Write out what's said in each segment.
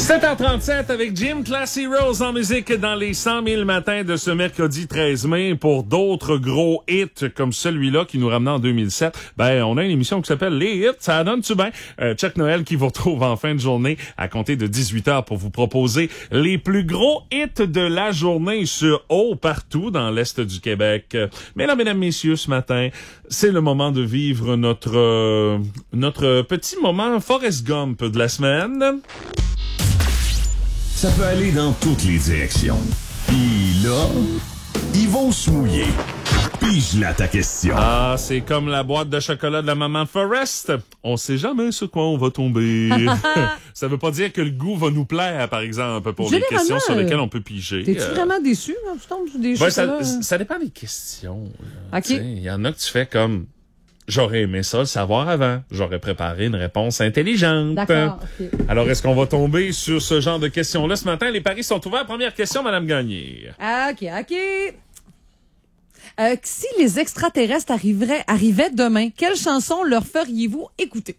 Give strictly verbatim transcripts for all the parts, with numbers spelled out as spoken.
sept heures trente-sept avec Jim Class Heroes en musique dans les cent mille matins de ce mercredi treize mai pour d'autres gros hits comme celui-là qui nous ramenait en deux mille sept. Ben, on a une émission qui s'appelle Les Hits, ça donne-tu bien? Euh, Chuck Noël qui vous retrouve en fin de journée à compter de dix-huit heures pour vous proposer les plus gros hits de la journée sur haut partout dans l'Est du Québec. Mais là, mesdames, messieurs, ce matin, c'est le moment de vivre notre, euh, notre petit moment Forrest Gump de la semaine. Ça peut aller dans toutes les directions. Puis là, ils vont se mouiller. Pige là ta question. Ah, c'est comme la boîte de chocolat de la maman Forrest. On sait jamais sur quoi on va tomber. Ça veut pas dire que le goût va nous plaire, par exemple, pour les questions sur lesquelles on peut piger. T'es-tu euh... vraiment déçu quand tu tombes sur des ben, chocolats? Ça, ça dépend des questions. OK. Il y en a que tu fais comme... J'aurais aimé ça le savoir avant. J'aurais préparé une réponse intelligente. D'accord. Okay. Alors, est-ce qu'on va tomber sur ce genre de questions-là ce matin? Les paris sont ouverts. Première question, Madame Gagné. OK, OK. Euh, si les extraterrestres arriveraient, arrivaient demain, quelle chanson leur feriez-vous écouter?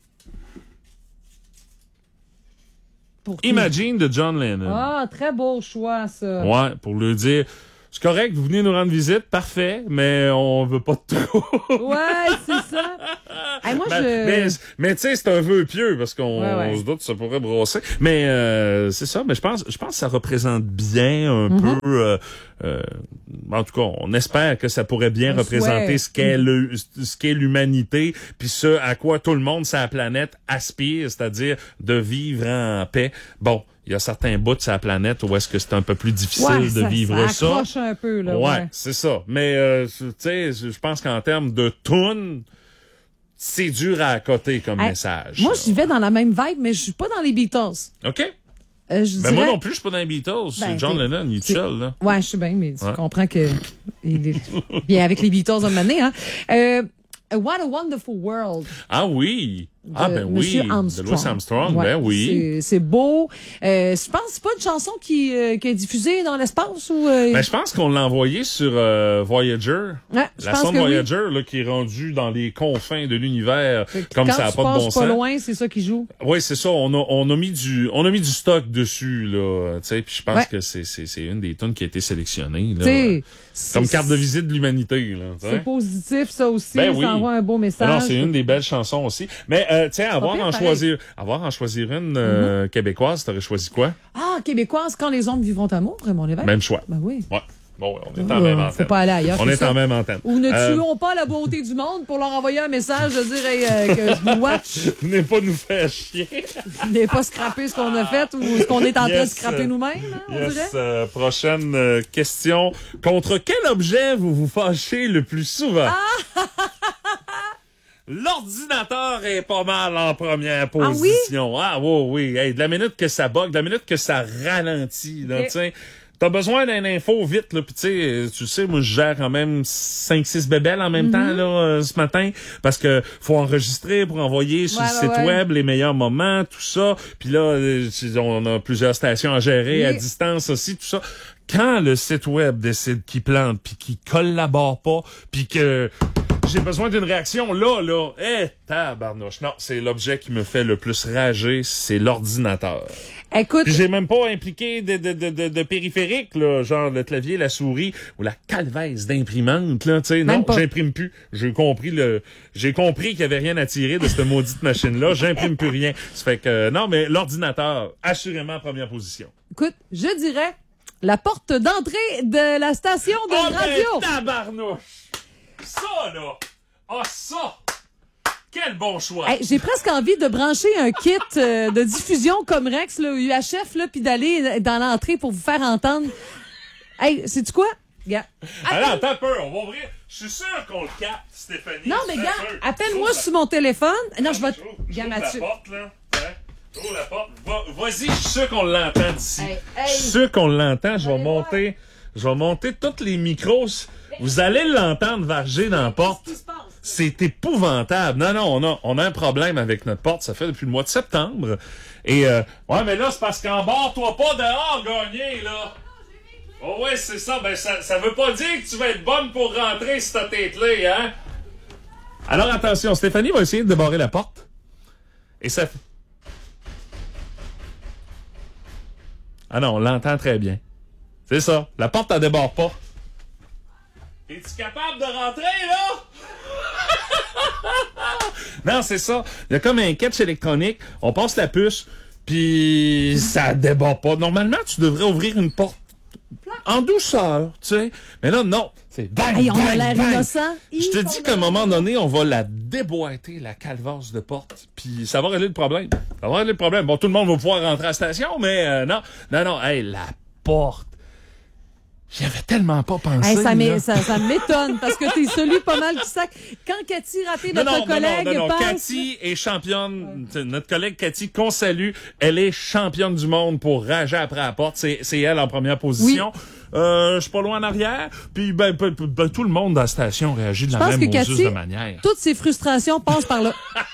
Pour Imagine de John Lennon. Ah, très beau choix, ça. Ouais, pour le dire... C'est correct, vous venez nous rendre visite, parfait, mais on veut pas de trop. Ouais, c'est ça. Hey, moi, ben, je... Mais, mais tu sais, c'est un vœu pieux, parce qu'on ouais, ouais. on se doute que ça pourrait brosser. Mais euh, c'est ça, mais je pense je pense que ça représente bien un mm-hmm. peu... Euh, euh, en tout cas, on espère que ça pourrait bien un représenter souhait. ce qu'est le, ce qu'est l'humanité, puis ce à quoi tout le monde sur la planète aspire, c'est-à-dire de vivre en paix. Bon. Il y a certains bouts de sa planète où est-ce que c'est un peu plus difficile ouais, de ça, vivre ça. accroche ça. un peu, là. Ouais, ouais. c'est ça. Mais, euh, tu sais, je pense qu'en termes de tune, c'est dur à accoter comme hey, message. Moi, j'y vais dans la même vibe, mais je suis pas dans les Beatles. OK. Euh, je ben dirais... moi non plus, je suis pas dans les Beatles. Ben, c'est John Lennon, il est seul, là. Ouais, je suis bien, mais tu ouais. comprends que il est bien avec les Beatles à un moment donné, hein. Euh, What a Wonderful World. Ah oui. Ah ben Monsieur oui, Armstrong. de Louis Armstrong, ouais, ben oui. C'est, c'est beau. Euh, je pense que c'est pas une chanson qui, euh, qui est diffusée dans l'espace ou. Euh... Ben je pense qu'on l'a envoyé sur euh, Voyager. Ouais, la sonde Voyager oui. là qui est rendue dans les confins de l'univers, comme quand ça a pas de bon sens. Pas loin, c'est ça qui joue. Oui, c'est ça. On a on a mis du on a mis du stock dessus là. Tu sais, puis je pense ouais. que c'est c'est c'est une des tunes qui a été sélectionnée là. T'sais, comme carte de visite de l'humanité là. T'sais. C'est positif ça aussi. Ben ça oui. envoie un beau message. Non, c'est une des belles chansons aussi. Mais euh, tiens, avoir en choisir, avoir en choisir une euh, mm-hmm. québécoise, t'aurais choisi quoi? Ah, québécoise, Quand les ombres vivront amour, Raymond Lévesque. Même choix. Ben oui. Ouais. Bon, on est en euh, même antenne. Faut pas aller ailleurs. On est ça. en même antenne. Ou ne euh... tuons pas la beauté du monde pour leur envoyer un message de dire hey, euh, que je vous watch. Venez pas nous faire chier. Venez pas scraper ce qu'on a fait ou ce qu'on est en yes, train de scraper nous-mêmes, hein, on yes, dirait. Euh, prochaine euh, question. Contre quel objet vous vous fâchez le plus souvent? Ah! L'ordinateur est pas mal en première position. Ah oui? Ah oui, oui. Hey, de la minute que ça bug, de la minute que ça ralentit, là, okay. tu sais. T'as besoin d'une info vite, là, pis tu sais, tu sais, moi, je gère quand même cinq six bébelles en même mm-hmm. temps, là, euh, ce matin, parce que faut enregistrer pour envoyer sur ouais, le ouais, site ouais. web les meilleurs moments, tout ça. Puis là, euh, on a plusieurs stations à gérer oui. à distance aussi, tout ça. Quand le site web décide qu'il plante, puis qu'il collabore pas, puis que j'ai besoin d'une réaction là, là, eh, hey, tabarnouche. Non, c'est l'objet qui me fait le plus rager, c'est l'ordinateur. Écoute. Puis j'ai même pas impliqué de, de, de, de, de périphérique, là, genre le clavier, la souris ou la calvaise d'imprimante, là, tu sais. Non, j'imprime plus. J'ai compris le, j'ai compris qu'il y avait rien à tirer de cette maudite machine-là. J'imprime plus rien. Ça fait que, non, mais l'ordinateur, assurément en première position. Écoute, je dirais la porte d'entrée de la station de oh, radio. Oh, ben, tabarnouche! Ça, là! Ah, ça! Quel bon choix! Hey, j'ai presque envie de brancher un kit euh, de diffusion comme Rex, là, U H F, là, puis d'aller dans l'entrée pour vous faire entendre. Hey, sais-tu quoi? Gars. Alors, attends un peu, on va ouvrir. Je suis sûr qu'on le capte, Stéphanie. Non, mais gars, appelle-moi sur mon téléphone. Non, je vais te... Gars, Mathieu. La porte, là. Ouvre la porte. Va, vas-y, je suis sûr qu'on l'entend d'ici. Hey, hey. Je suis sûr qu'on l'entend. Je vais monter, voir. je vais monter tous les micros. Vous allez l'entendre varger dans la porte. C'est épouvantable. Non, non, on a, on a un problème avec notre porte. Ça fait depuis le mois de septembre. Et, euh, ouais, mais là, c'est parce qu'en bas, toi pas dehors, gagner, là. Oh, ouais, c'est ça. Ben, ça, ça veut pas dire que tu vas être bonne pour rentrer si t'as tes clés, hein. Alors, attention, Stéphanie va essayer de débarrer la porte. Et ça fait... Ah non, on l'entend très bien. C'est ça. La porte, elle déborde pas. Es-tu capable de rentrer, là? Non, c'est ça. Il y a comme un catch électronique. On passe la puce, puis ça déborde pas. Normalement, tu devrais ouvrir une porte en douceur, tu sais. Mais là, non. C'est bang, Hey, on bang, a l'air bang. innocent. Je te dis qu'à un moment donné, on va la déboîter, la calvasse de porte, puis ça va régler le problème. Ça va régler le problème. Bon, tout le monde va pouvoir rentrer à la station, mais euh, non. Non, non. Hey, la porte. J'y avais tellement pas pensé. Hey, ça, m'é- là. ça, ça m'étonne parce que t'es celui pas mal qui sac. Quand Cathy Raté, Non, notre non, non, collègue, non, non, non. passe... Cathy est championne. Ouais. Notre collègue Cathy, qu'on salue, elle est championne du monde pour rager après la porte. C'est, c'est elle en première position. Oui. Euh, je suis pas loin en arrière. Puis ben, ben, ben, tout le monde dans la station réagit de la même Cathy, de manière. Toutes ses frustrations passent par là.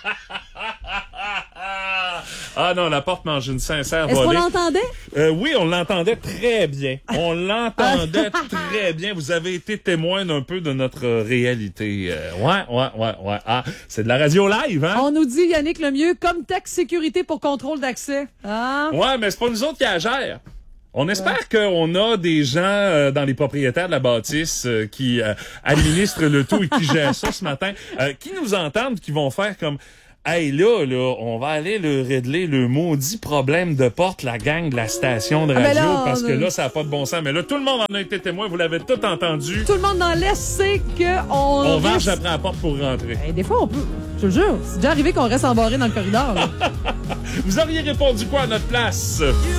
Ah non, la porte mange une sincère Est-ce volée. qu'on l'entendait? Euh, oui, on l'entendait très bien. On l'entendait très bien. Vous avez été témoin d'un peu de notre réalité. Euh, ouais, ouais, ouais, ouais. Ah, c'est de la radio live, hein? On nous dit, Yannick Lemieux, comme texte sécurité pour contrôle d'accès. Ah. Ouais, mais c'est pas nous autres qui la gèrent. On espère ouais. qu'on a des gens euh, dans les propriétaires de la bâtisse euh, qui euh, administrent le tout et qui gèrent ça ce matin, euh, qui nous entendent, qui vont faire comme... Hey, là, là, on va aller le régler le maudit problème de porte, la gang de la station de radio, ah ben là, parce que là, ça n'a pas de bon sens. Mais là, tout le monde en a été témoin, vous l'avez tout entendu. Tout le monde dans l'Est sait qu'on... On marche après la porte pour rentrer. Hey, des fois, on peut... Je te le jure, c'est déjà arrivé qu'on reste embarré dans le corridor. Là. Vous auriez répondu quoi à notre place?